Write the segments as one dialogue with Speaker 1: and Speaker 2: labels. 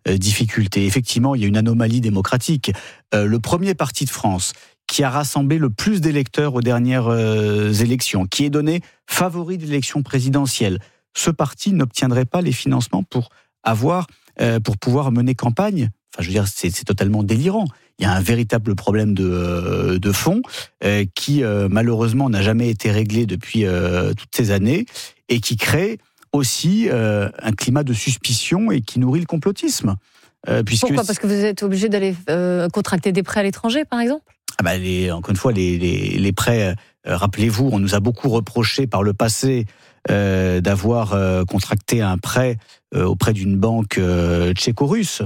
Speaker 1: difficultés. Effectivement, il y a une anomalie démocratique. Le premier parti de France qui a rassemblé le plus d'électeurs aux dernières élections, qui est donné favori de l'élection présidentielle, ce parti n'obtiendrait pas les financements pour pouvoir mener campagne. Enfin, je veux dire, c'est totalement délirant. Il y a un véritable problème de fond qui, malheureusement, n'a jamais été réglé depuis toutes ces années et qui crée aussi un climat de suspicion et qui nourrit le complotisme.
Speaker 2: Pourquoi ? Parce que vous êtes obligé d'aller contracter des prêts à l'étranger, par exemple ?
Speaker 1: Encore une fois, les prêts, rappelez-vous, on nous a beaucoup reproché par le passé d'avoir contracté un prêt auprès d'une banque tchéco-russe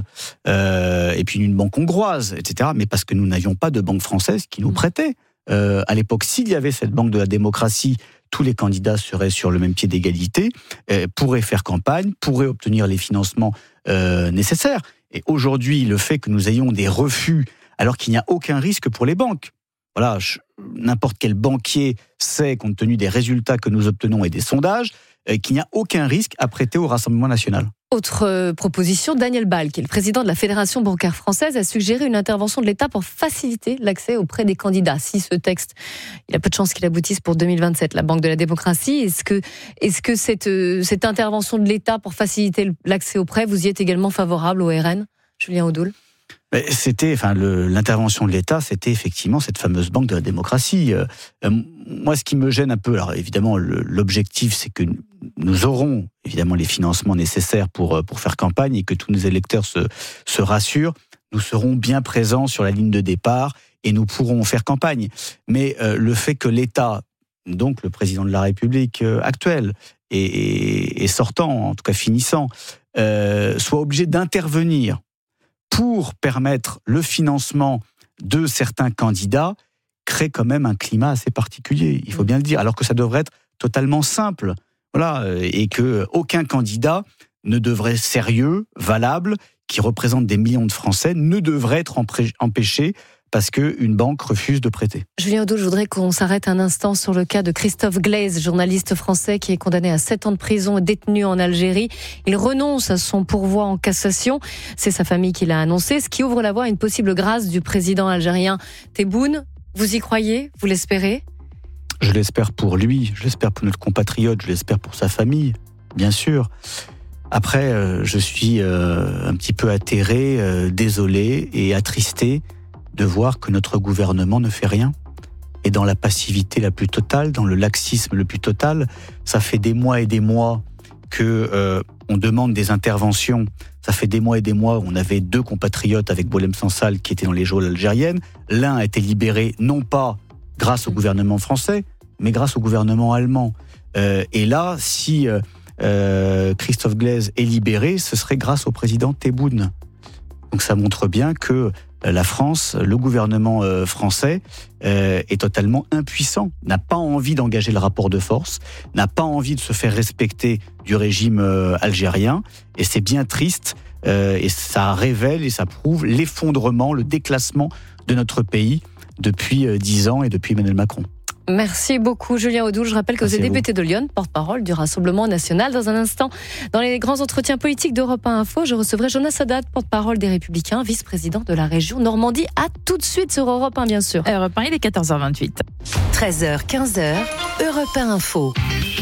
Speaker 1: et puis d'une banque hongroise, etc. Mais parce que nous n'avions pas de banque française qui nous prêtait. À l'époque, s'il y avait cette banque de la démocratie, tous les candidats seraient sur le même pied d'égalité, pourraient faire campagne, pourraient obtenir les financements nécessaires. Et aujourd'hui, le fait que nous ayons des refus alors qu'il n'y a aucun risque pour les banques. Voilà, n'importe quel banquier sait, compte tenu des résultats que nous obtenons et des sondages, qu'il n'y a aucun risque à prêter au Rassemblement national.
Speaker 2: Autre proposition, Daniel Ball, qui est le président de la Fédération bancaire française, a suggéré une intervention de l'État pour faciliter l'accès auprès des candidats. Si ce texte, il y a peu de chances qu'il aboutisse pour 2027, la Banque de la démocratie, est-ce que cette intervention de l'État pour faciliter l'accès auprès, vous y êtes également favorable au RN, Julien Audoul ?
Speaker 1: L'intervention de l'État, c'était effectivement cette fameuse banque de la démocratie. Moi, ce qui me gêne un peu, alors évidemment, l'objectif, c'est que nous aurons évidemment les financements nécessaires pour faire campagne et que tous nos électeurs se rassurent. Nous serons bien présents sur la ligne de départ et nous pourrons faire campagne. Mais le fait que l'État, donc le président de la République actuel et sortant, en tout cas finissant, soit obligé d'intervenir pour permettre le financement de certains candidats, crée quand même un climat assez particulier, il faut bien le dire, alors que ça devrait être totalement simple. Voilà, et que aucun candidat ne devrait sérieux, valable, qui représente des millions de Français, ne devrait être empêché parce qu'une banque refuse de prêter.
Speaker 2: Julien Audoul, je voudrais qu'on s'arrête un instant sur le cas de Christophe Glaise, journaliste français qui est condamné à 7 ans de prison et détenu en Algérie. Il renonce à son pourvoi en cassation. C'est sa famille qui l'a annoncé, ce qui ouvre la voie à une possible grâce du président algérien Tebboune. Vous y croyez ? Vous l'espérez ?
Speaker 1: Je l'espère pour lui, je l'espère pour notre compatriote, je l'espère pour sa famille, bien sûr. Après, je suis un petit peu atterré, désolé et attristé de voir que notre gouvernement ne fait rien. Et dans la passivité la plus totale, dans le laxisme le plus total, ça fait des mois et des mois que on demande des interventions. Ça fait des mois et des mois où on avait 2 compatriotes avec Boualem Sansal qui étaient dans les geôles algériennes. L'un a été libéré, non pas grâce au gouvernement français, mais grâce au gouvernement allemand. Et là, si Christophe Glaise est libéré, ce serait grâce au président Tebboune. Donc ça montre bien que la France, le gouvernement français est totalement impuissant, n'a pas envie d'engager le rapport de force, n'a pas envie de se faire respecter du régime algérien, et c'est bien triste, et ça révèle et ça prouve l'effondrement, le déclassement de notre pays depuis 10 ans et depuis Emmanuel Macron.
Speaker 2: Merci beaucoup Julien Audoul. Je rappelle que vous êtes député de Lyon, porte-parole du Rassemblement national. Dans un instant, dans les grands entretiens politiques d'Europe 1 Info, je recevrai Jonas Haddad, porte-parole des Républicains, vice-président de la région Normandie. À tout de suite sur Europe 1, bien sûr.
Speaker 3: Europe 1, il est 14h28.
Speaker 4: 13h, 15h, Europe 1 Info.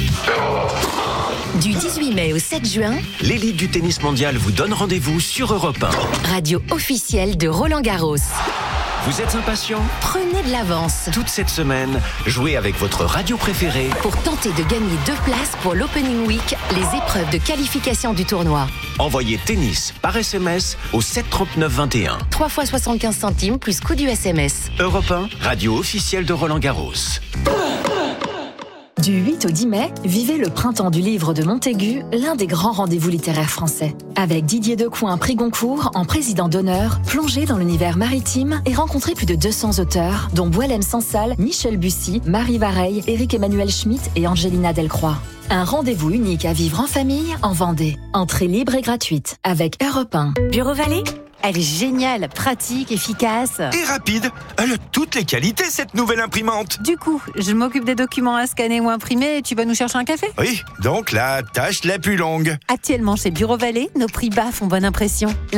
Speaker 4: Du 18 mai au 7 juin,
Speaker 5: l'élite du tennis mondial vous donne rendez-vous sur Europe 1.
Speaker 4: Radio officielle de Roland-Garros.
Speaker 5: Vous êtes impatient ?
Speaker 4: Prenez de l'avance.
Speaker 5: Toute cette semaine, jouez avec votre radio préférée
Speaker 4: pour tenter de gagner 2 places pour l'Opening Week, les épreuves de qualification du tournoi.
Speaker 5: Envoyez tennis par SMS au 739 21.
Speaker 4: 3 fois 75 centimes plus coût du SMS.
Speaker 5: Europe 1, radio officielle de Roland-Garros.
Speaker 6: Du 8 au 10 mai, vivez le printemps du livre de Montaigu, l'un des grands rendez-vous littéraires français. Avec Didier Decoing, prix Goncourt, en président d'honneur, plongez dans l'univers maritime et rencontrez plus de 200 auteurs, dont Boualem Sansal, Michel Bussy, Marie Vareille, Éric-Emmanuel Schmitt et Angelina Delcroix. Un rendez-vous unique à vivre en famille, en Vendée. Entrée libre et gratuite, avec Europe 1.
Speaker 7: Bureau Vallée ? Elle est géniale, pratique, efficace.
Speaker 8: Et rapide. Elle a toutes les qualités, cette nouvelle imprimante.
Speaker 7: Du coup, je m'occupe des documents à scanner ou imprimer et tu vas nous chercher un café ?
Speaker 8: Oui, donc la tâche la plus longue.
Speaker 7: Actuellement, chez Bureau Vallée, nos prix bas font bonne impression.